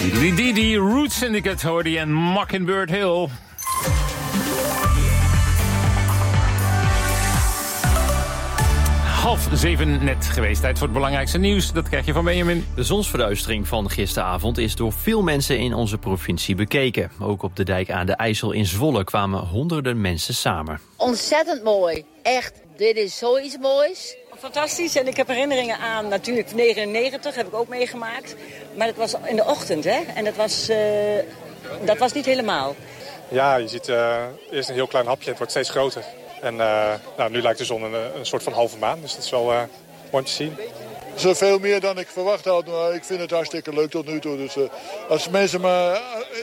Die Root Syndicate hoorde je en Mockingbird Hill. Half 7 net geweest. Tijd voor het belangrijkste nieuws. Dat krijg je van Benjamin. De zonsverduistering van gisteravond is door veel mensen in onze provincie bekeken. Ook op de dijk aan de IJssel in Zwolle kwamen honderden mensen samen. Ontzettend mooi. Echt, dit is zoiets moois. Fantastisch en ik heb herinneringen aan natuurlijk 99 heb ik ook meegemaakt. Maar dat was in de ochtend hè en dat was niet helemaal. Ja, je ziet eerst een heel klein hapje, het wordt steeds groter. En nu lijkt de zon een soort van halve maan, dus dat is wel mooi om te zien. Het is veel meer dan ik verwacht had, maar ik vind het hartstikke leuk tot nu toe. Dus als mensen maar...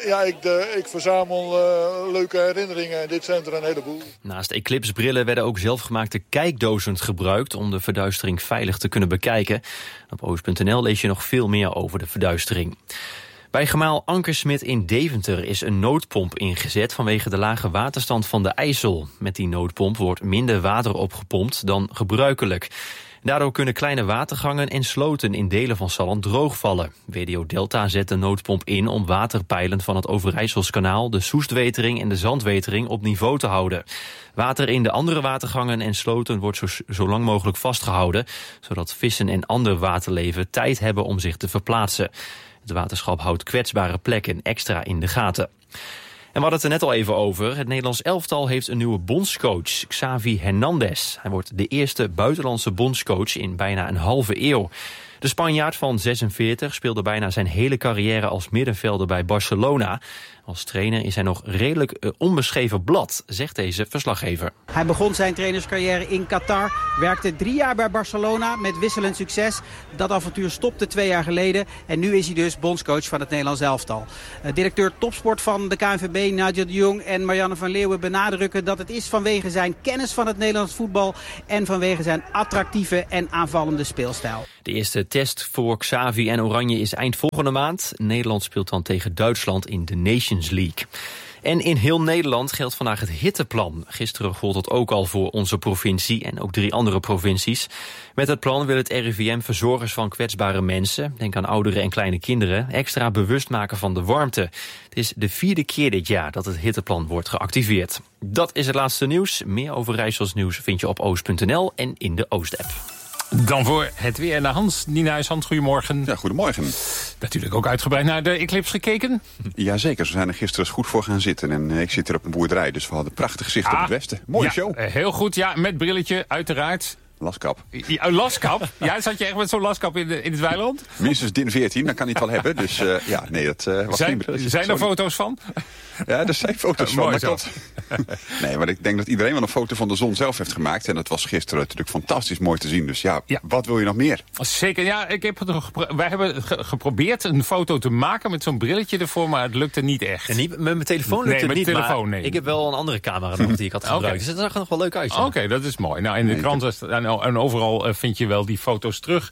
ik verzamel leuke herinneringen en dit zijn er een heleboel. Naast eclipsbrillen werden ook zelfgemaakte kijkdozen gebruikt om de verduistering veilig te kunnen bekijken. Op oost.nl lees je nog veel meer over de verduistering. Bij gemaal Ankersmit in Deventer is een noodpomp ingezet vanwege de lage waterstand van de IJssel. Met die noodpomp wordt minder water opgepompt dan gebruikelijk. Daardoor kunnen kleine watergangen en sloten in delen van Salland droogvallen. WDO Delta zet de noodpomp in om waterpeilen van het Overijsselskanaal, de Soestwetering en de Zandwetering op niveau te houden. Water in de andere watergangen en sloten wordt zo lang mogelijk vastgehouden, zodat vissen en ander waterleven tijd hebben om zich te verplaatsen. Het waterschap houdt kwetsbare plekken extra in de gaten. En we hadden het er net al even over. Het Nederlands elftal heeft een nieuwe bondscoach, Xavi Hernandez. Hij wordt de eerste buitenlandse bondscoach in bijna een halve eeuw. De Spanjaard van 46 speelde bijna zijn hele carrière als middenvelder bij Barcelona. Als trainer is hij nog redelijk onbeschreven blad, zegt deze verslaggever. Hij begon zijn trainerscarrière in Qatar, werkte 3 jaar bij Barcelona met wisselend succes. Dat avontuur stopte 2 jaar geleden en nu is hij dus bondscoach van het Nederlands elftal. Directeur topsport van de KNVB, Nigel de Jong en Marianne van Leeuwen benadrukken dat het is vanwege zijn kennis van het Nederlands voetbal en vanwege zijn attractieve en aanvallende speelstijl. De eerste test voor Xavi en Oranje is eind volgende maand. Nederland speelt dan tegen Duitsland in de Nations League. En in heel Nederland geldt vandaag het hitteplan. Gisteren gold het ook al voor onze provincie en ook 3 andere provincies. Met het plan wil het RIVM verzorgers van kwetsbare mensen, denk aan ouderen en kleine kinderen, extra bewust maken van de warmte. Het is de 4e keer dit jaar dat het hitteplan wordt geactiveerd. Dat is het laatste nieuws. Meer over Rijssels nieuws vind je op oost.nl en in de Oost-app. Dan voor het weer naar Hans Nienhuis. Hans, goedemorgen. Ja, goedemorgen. Natuurlijk ook uitgebreid naar de eclipse gekeken. Jazeker, we zijn er gisteren eens goed voor gaan zitten. En ik zit hier op een boerderij, dus we hadden prachtig gezicht op het westen. Mooie show. Heel goed, ja, met brilletje, uiteraard. Laskap. Ja, laskap? Ja, zat je echt met zo'n laskap in het weiland? Minstens din 14, dan kan hij het wel hebben. Dus dat was geen brilletje. Zijn er foto's van? Ja, er zijn foto's van, dat klopt. Nee, maar ik denk dat iedereen wel een foto van de zon zelf heeft gemaakt. En dat was gisteren natuurlijk fantastisch mooi te zien. Dus ja, wat wil je nog meer? Zeker, ja. Wij hebben geprobeerd een foto te maken met zo'n brilletje ervoor, maar het lukte niet echt. En niet, met mijn telefoon lukt het niet, telefoon, maar ik heb wel een andere camera nog die ik had gebruikt. Dus het zag er nog wel leuk uit. Oké, dat is mooi. Nou, in de krant en overal vind je wel die foto's terug.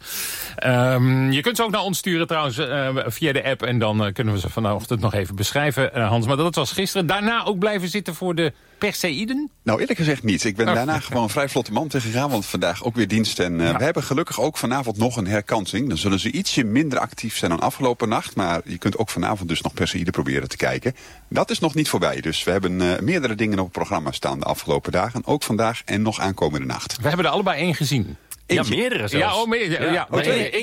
Je kunt ze ook naar ons sturen trouwens via de app en dan kunnen we ze vanochtend nog even beschrijven, Hans. Maar dat was gisteren. Daarna ook blijven zitten voor de Perseïden? Nou, eerlijk gezegd niet. Ik ben daarna gewoon vrij vlotte man tegengegaan, want vandaag ook weer dienst. En we hebben gelukkig ook vanavond nog een herkansing. Dan zullen ze ietsje minder actief zijn dan afgelopen nacht. Maar je kunt ook vanavond dus nog Perseïde proberen te kijken. Dat is nog niet voorbij. Dus we hebben meerdere dingen op het programma staan de afgelopen dagen. Ook vandaag en nog aankomende nacht. We hebben er allebei 1 gezien. Eentje. Ja, meerdere zelfs. Ja, meerdere. Ja.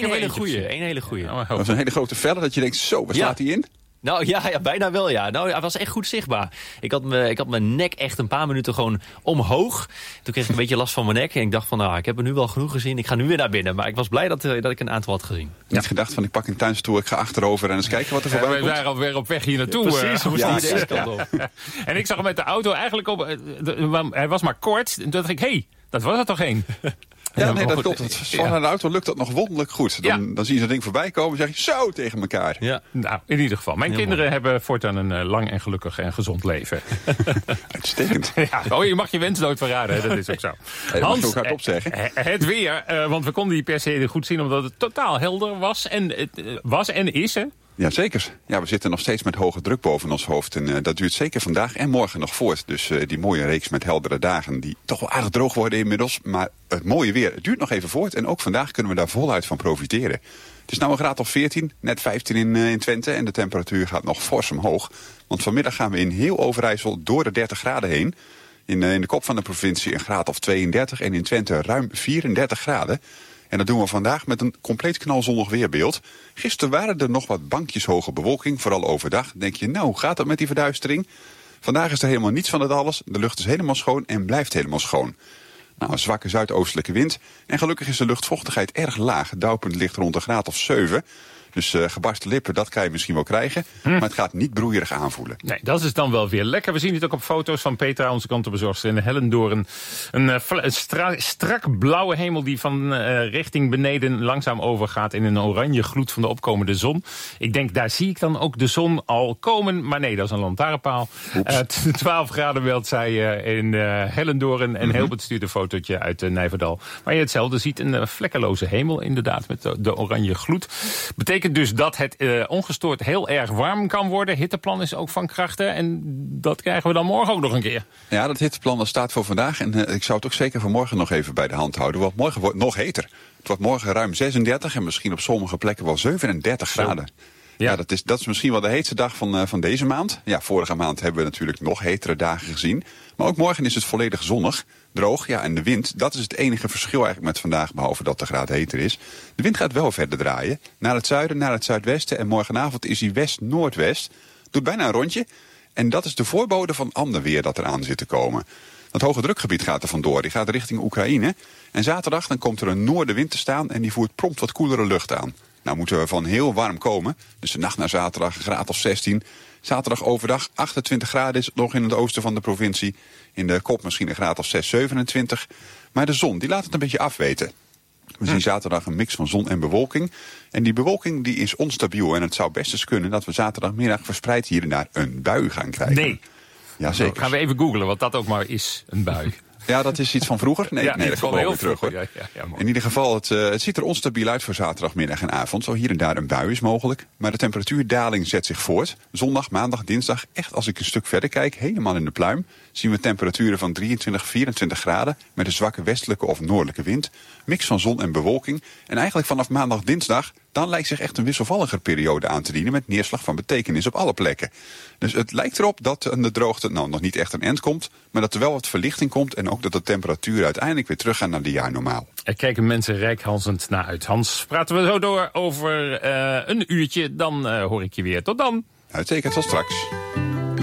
Een hele goeie. Dat is een hele grote velle dat je denkt, zo, waar slaat die in? Nou ja, bijna wel ja. Nou, hij was echt goed zichtbaar. Ik had mijn nek echt een paar minuten gewoon omhoog. Toen kreeg ik een beetje last van mijn nek. En ik dacht van, ik heb er nu wel genoeg gezien. Ik ga nu weer naar binnen. Maar ik was blij dat ik een aantal had gezien. Niet gedacht van, ik pak een tuinstoel, ik ga achterover en eens kijken wat er voorbij komt. We waren alweer op weg hier naartoe. Precies, we moesten deze kant op. En ik zag hem met de auto eigenlijk op. Hij was maar kort. Toen dacht ik, dat was er toch één? Ja, nee, dat klopt. Van de auto lukt dat nog wonderlijk goed. Dan zie je zo'n ding voorbij komen en zeg je zo tegen elkaar. Ja. Nou, in ieder geval. Mijn kinderen hebben voortaan een lang en gelukkig en gezond leven. Uitstekend. Je mag je wens nooit verraden, hè? Dat is ook zo. Dat mag je ook hardop zeggen. Het weer, want we konden die Perseïde goed zien omdat het totaal helder was. En is, hè? Ja, zeker. Ja, we zitten nog steeds met hoge druk boven ons hoofd. En dat duurt zeker vandaag en morgen nog voort. Dus die mooie reeks met heldere dagen die toch wel aardig droog worden inmiddels. Maar het mooie weer, het duurt nog even voort. En ook vandaag kunnen we daar voluit van profiteren. Het is nou een graad of 14, net 15 in Twente. En de temperatuur gaat nog fors omhoog. Want vanmiddag gaan we in heel Overijssel door de 30 graden heen. In de kop van de provincie een graad of 32 en in Twente ruim 34 graden. En dat doen we vandaag met een compleet knalzonnig weerbeeld. Gisteren waren er nog wat bankjes hoge bewolking, vooral overdag. Denk je, nou, hoe gaat dat met die verduistering? Vandaag is er helemaal niets van het alles. De lucht is helemaal schoon en blijft helemaal schoon. Nou, een zwakke zuidoostelijke wind. En gelukkig is de luchtvochtigheid erg laag. Het dauwpunt ligt rond een graad of 7. Dus gebarsten lippen, dat kan je misschien wel krijgen. Maar het gaat niet broeierig aanvoelen. Nee, dat is dan wel weer lekker. We zien het ook op foto's van Petra, onze krantenbezorgster in Hellendoorn. Een strak blauwe hemel die van richting beneden langzaam overgaat in een oranje gloed van de opkomende zon. Ik denk, daar zie ik dan ook de zon al komen. Maar nee, dat is een lantaarnpaal. 12 graden meldt zij in Hellendoorn. En Hilbert stuurt een fotootje uit Nijverdal. Waar je hetzelfde ziet, een vlekkeloze hemel inderdaad met de oranje gloed. Betekent dus dat het ongestoord heel erg warm kan worden. Hitteplan is ook van krachten. En dat krijgen we dan morgen ook nog een keer. Ja, dat hitteplan dat staat voor vandaag. En ik zou het ook zeker voor morgen nog even bij de hand houden. Want morgen wordt het nog heter. Het wordt morgen ruim 36 en misschien op sommige plekken wel 37 graden. Ja, dat is misschien wel de heetste dag van deze maand. Ja, vorige maand hebben we natuurlijk nog hetere dagen gezien. Maar ook morgen is het volledig zonnig, droog. Ja, en de wind, dat is het enige verschil eigenlijk met vandaag, behalve dat de graad heter is. De wind gaat wel verder draaien. Naar het zuiden, naar het zuidwesten. En morgenavond is hij west-noordwest. Doet bijna een rondje. En dat is de voorbode van ander weer dat eraan zit te komen. Dat hoge drukgebied gaat er vandoor. Die gaat richting Oekraïne. En zaterdag dan komt er een noordenwind te staan en die voert prompt wat koelere lucht aan. Nou moeten we van heel warm komen. Dus de nacht naar zaterdag een graad of 16. Zaterdag overdag 28 graden is nog in het oosten van de provincie. In de kop misschien een graad of 6, 27. Maar de zon die laat het een beetje afweten. We zien zaterdag een mix van zon en bewolking. En die bewolking die is onstabiel. En het zou best eens kunnen dat we zaterdagmiddag verspreid hier en daar een bui gaan krijgen. Nee. Ja, zeker. Gaan we even googlen wat dat ook maar is, een bui. Ja, dat is iets van vroeger. Nee, ja, dat komt wel weer terug, hoor. Ja, in ieder geval, het ziet er onstabiel uit voor zaterdagmiddag en avond. Zo hier en daar een bui is mogelijk. Maar de temperatuurdaling zet zich voort. Zondag, maandag, dinsdag, echt als ik een stuk verder kijk, helemaal in de pluim, zien we temperaturen van 23, 24 graden... met een zwakke westelijke of noordelijke wind. Mix van zon en bewolking. En eigenlijk vanaf maandag, dinsdag, dan lijkt zich echt een wisselvalliger periode aan te dienen... met neerslag van betekenis op alle plekken. Dus het lijkt erop dat de droogte nog niet echt een eind komt... maar dat er wel wat verlichting komt... en ook dat de temperaturen uiteindelijk weer teruggaan naar de jaarnormaal. Er kijken mensen reikhalzend naar uit. Hans, praten we zo door over een uurtje. Dan hoor ik je weer. Tot dan. Uitstekend, tot straks.